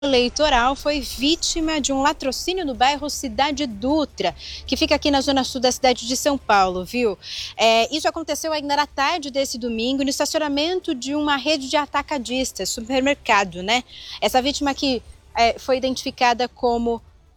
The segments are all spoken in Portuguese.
eleitoral foi vítima de um latrocínio no bairro Cidade Dutra, que fica aqui na zona sul da cidade de São Paulo, viu? Isso aconteceu ainda na tarde desse domingo, no estacionamento de uma rede de atacadistas, supermercado, né? Essa vítima aqui foi identificada como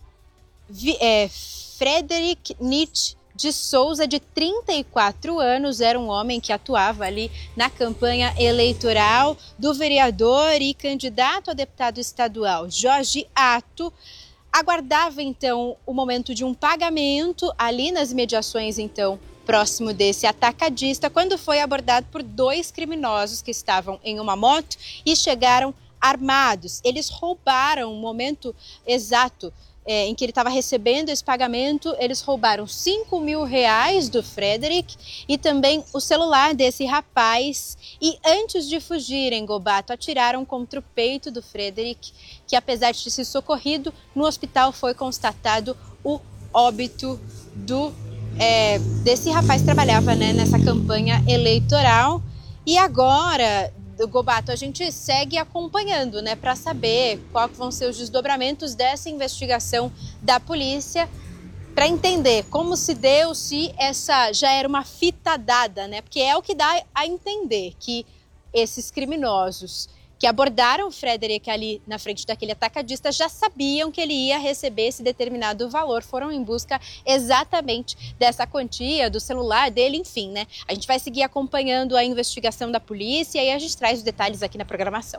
Frederic Nietzsche de Souza, de 34 anos, era um homem que atuava ali na campanha eleitoral do vereador e candidato a deputado estadual Jorge Atto. Aguardava então o momento de um pagamento ali nas imediações, então, próximo desse atacadista, quando foi abordado por dois criminosos que estavam em uma moto e chegaram armados. Eles roubaram o momento exato em que ele estava recebendo esse pagamento. Eles roubaram R$5.000 do Frederic e também o celular desse rapaz. E antes de fugirem, Gobato, atiraram contra o peito do Frederic, que apesar de ter sido socorrido, no hospital foi constatado o óbito desse rapaz que trabalhava, né, nessa campanha eleitoral. E agora, Gobato, a gente segue acompanhando, né, para saber quais vão ser os desdobramentos dessa investigação da polícia, para entender como se deu, se essa já era uma fita dada, né? Porque é o que dá a entender que esses criminosos que abordaram o Frederic ali na frente daquele atacadista já sabiam que ele ia receber esse determinado valor, foram em busca exatamente dessa quantia, do celular dele, enfim, né? A gente vai seguir acompanhando a investigação da polícia e a gente traz os detalhes aqui na programação.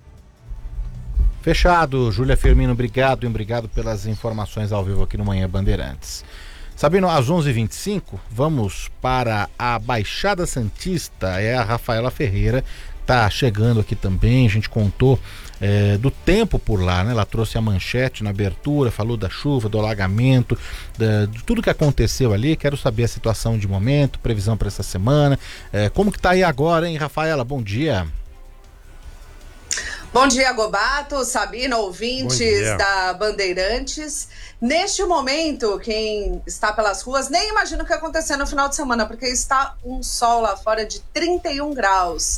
Fechado, Júlia Firmino, obrigado pelas informações ao vivo aqui no Manhã Bandeirantes. Sabino, às 11h25, vamos para a Baixada Santista, é a Rafaela Ferreira, tá chegando aqui também. A gente contou do tempo por lá, né? Ela trouxe a manchete na abertura, falou da chuva, do alagamento, de tudo que aconteceu ali. Quero saber a situação de momento, previsão para essa semana. Como que tá aí agora, hein, Rafaela? Bom dia. Bom dia, Gobato, Sabina, ouvintes da Bandeirantes. Neste momento, quem está pelas ruas nem imagina o que aconteceu no final de semana, porque está um sol lá fora de 31 graus.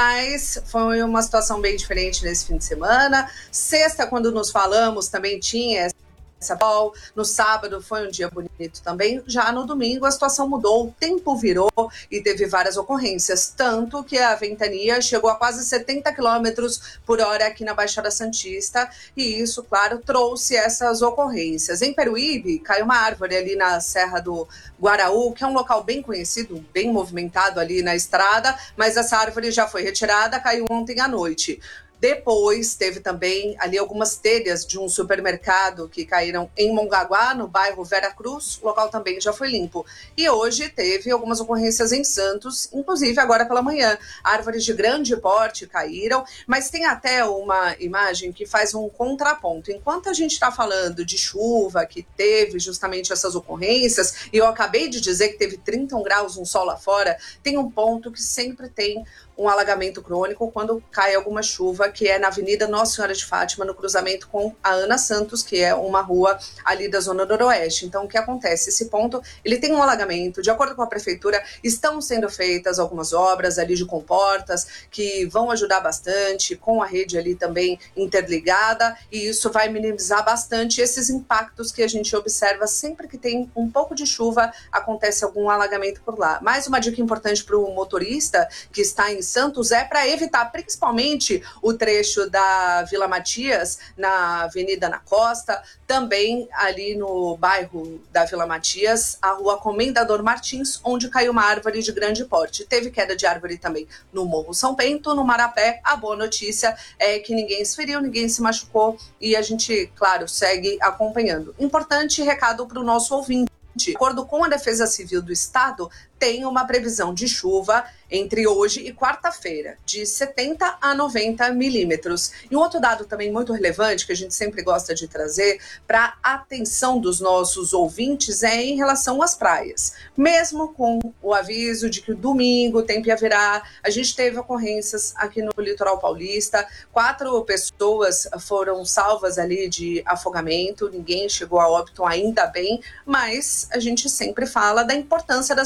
Mas foi uma situação bem diferente nesse fim de semana. Sexta, quando nos falamos, também tinha sol. No sábado foi um dia bonito também. Já no domingo a situação mudou, o tempo virou e teve várias ocorrências, tanto que a ventania chegou a quase 70 km por hora aqui na Baixada Santista, e isso, claro, trouxe essas ocorrências. Em Peruíbe, caiu uma árvore ali na Serra do Guaraú, que é um local bem conhecido, bem movimentado ali na estrada, mas essa árvore já foi retirada, caiu ontem à noite. Depois teve também ali algumas telhas de um supermercado que caíram em Mongaguá, no bairro Vera Cruz. O local também já foi limpo. E hoje teve algumas ocorrências em Santos, inclusive agora pela manhã. Árvores de grande porte caíram, mas tem até uma imagem que faz um contraponto. Enquanto a gente está falando de chuva, que teve justamente essas ocorrências, e eu acabei de dizer que teve 31 graus, um sol lá fora, tem um ponto que sempre tem um alagamento crônico quando cai alguma chuva, que é na Avenida Nossa Senhora de Fátima, no cruzamento com a Ana Santos, que é uma rua ali da Zona Noroeste. Então, o que acontece? Esse ponto, ele tem um alagamento. De acordo com a Prefeitura, estão sendo feitas algumas obras ali de comportas, que vão ajudar bastante, com a rede ali também interligada, e isso vai minimizar bastante esses impactos que a gente observa sempre que tem um pouco de chuva, acontece algum alagamento por lá. Mais uma dica importante para o motorista que está em Santos é para evitar principalmente o trecho da Vila Matias, na Avenida na Costa, também ali no bairro da Vila Matias, a rua Comendador Martins, onde caiu uma árvore de grande porte. Teve queda de árvore também no Morro São Bento, no Marapé. A boa notícia é que ninguém se feriu, ninguém se machucou e a gente, claro, segue acompanhando. Importante recado para o nosso ouvinte. De acordo com a Defesa Civil do Estado, tem uma previsão de chuva entre hoje e quarta-feira, de 70 a 90 milímetros. E um outro dado também muito relevante, que a gente sempre gosta de trazer para a atenção dos nossos ouvintes, é em relação às praias. Mesmo com o aviso de que o domingo o tempo ia virar, a gente teve ocorrências aqui no litoral paulista, 4 pessoas foram salvas ali de afogamento, ninguém chegou a óbito, ainda bem, mas a gente sempre fala da importância das pessoas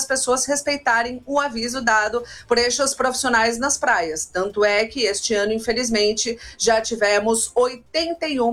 pessoas respeitarem o aviso dado por estes profissionais nas praias. Tanto é que este ano, infelizmente, já tivemos 81